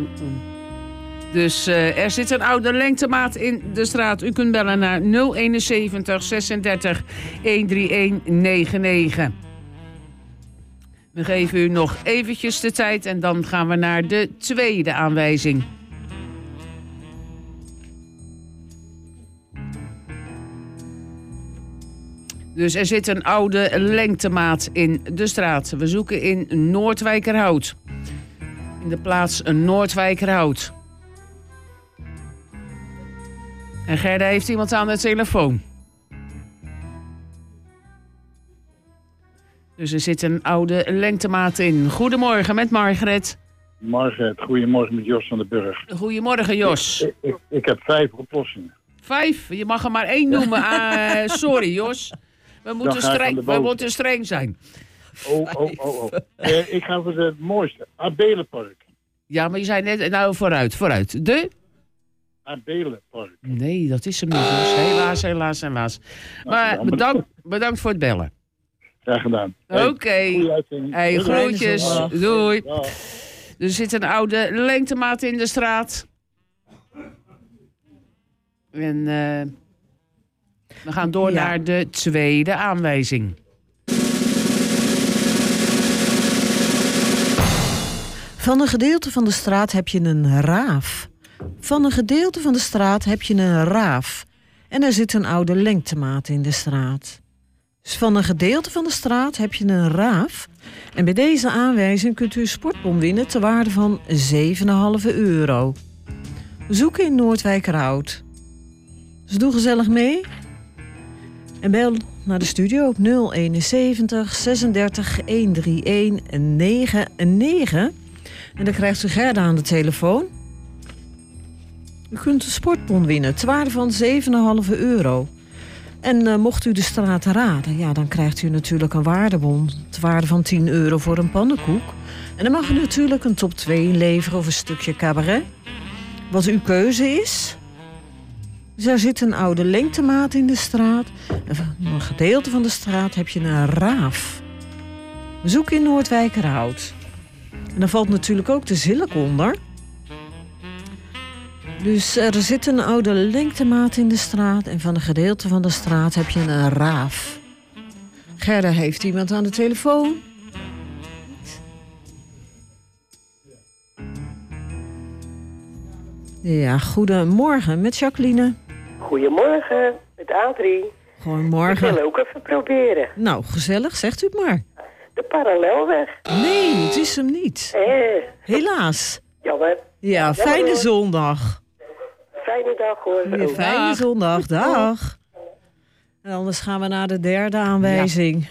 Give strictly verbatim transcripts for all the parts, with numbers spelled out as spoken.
Dus uh, er zit een oude lengtemaat in de straat. U kunt bellen naar nul eenenzeventig zesendertig honderdeenennegentig negenennegentig. We geven u nog eventjes de tijd en dan gaan we naar de tweede aanwijzing. Dus er zit een oude lengtemaat in de straat. We zoeken in Noordwijkerhout. In de plaats Noordwijkerhout. En Gerda heeft iemand aan de telefoon. Dus er zit een oude lengtemaat in. Goedemorgen met Margaret. Margaret, goedemorgen met Jos van den Burg. Goedemorgen Jos. Ik, ik, ik heb vijf oplossingen. Vijf? Je mag er maar één noemen. Uh, sorry Jos. We moeten, streng, we moeten streng zijn. Oh, oh, oh. oh. uh, ik ga voor het mooiste. Abelenpark. Ja, maar je zei net... Nou, vooruit, vooruit. De? Abelenpark. Nee, dat is hem niet. Dus helaas, helaas, helaas. Maar nou, bedankt, bedankt voor het bellen. Graag gedaan. Oké. Okay. Hey, groetjes. Doei. Ja. Er zit een oude lengtemaat in de straat. En uh, we gaan door ja. naar de tweede aanwijzing. Van een gedeelte van de straat heb je een raaf. Van een gedeelte van de straat heb je een raaf. En er zit een oude lengtemaat in de straat. Dus van een gedeelte van de straat heb je een raaf. En bij deze aanwijzing kunt u een sportbon winnen ter waarde van zeven komma vijf euro. We zoeken in Noordwijkerhout. Dus doe gezellig mee. En bel naar de studio op nul eenenzeventig zesendertig honderdeenendertig negenennegentig. En dan krijgt u Gerda aan de telefoon. U kunt een sportbon winnen ter waarde van zeven komma vijf euro. En uh, mocht u de straat raden, ja, dan krijgt u natuurlijk een waardebon ter waarde van tien euro voor een pannenkoek. En dan mag u natuurlijk een top twee inleveren of een stukje cabaret. Wat uw keuze is. Dus er zit een oude lengtemaat in de straat. En van een gedeelte van de straat heb je een raaf. We zoeken in Noordwijkerhout. En dan valt natuurlijk ook de Zilk onder. Dus er zit een oude lengtemaat in de straat. En van een gedeelte van de straat heb je een raaf. Gerda heeft iemand aan de telefoon. Ja, goedemorgen met Jacqueline. Goedemorgen met Adrie. Goedemorgen. Ik wil ook even proberen. Nou, gezellig, zegt u het maar. De parallelweg. Nee, het is hem niet. Eh. Helaas. Jammer. Ja, fijne ja, zondag. Fijne dag hoor. Ja, fijne dag. zondag, dag. En anders gaan we naar de derde aanwijzing.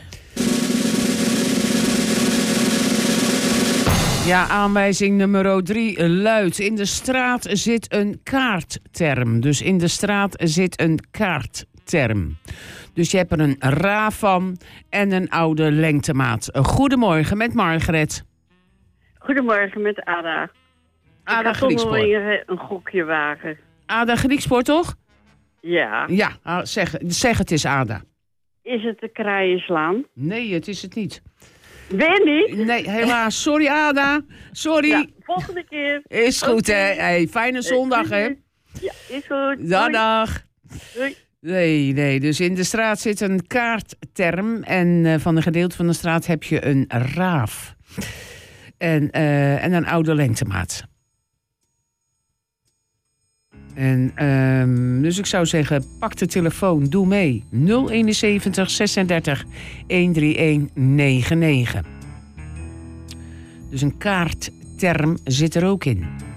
Ja, ja aanwijzing nummer drie luidt. In de straat zit een kaartterm. Dus in de straat zit een kaartterm. Dus je hebt er een raaf van en een oude lengtemaat. Goedemorgen met Margaret. Goedemorgen met Ada. Ada Ik ga toch wel Griekspoor. weer een gokje wagen. Ada Griekspoor, toch? Ja. Ja, zeg, zeg het eens, Ada. Is het de Krijenslaan? Nee, het is het niet. Weet niet? Nee, helaas. Sorry, Ada. Sorry. Ja, volgende keer. Is goed, okay. hè. Hey, fijne zondag, hè. Ja, is goed. Dag, dag. Doei. Nee, nee. Dus in de straat zit een kaartterm. En uh, van een gedeelte van de straat heb je een raaf. En, uh, en een oude lengtemaat. En, um, dus ik zou zeggen, pak de telefoon, doe mee. nul eenenzeventig zesendertig honderdeenendertig negenennegentig. Dus een kaartterm zit er ook in.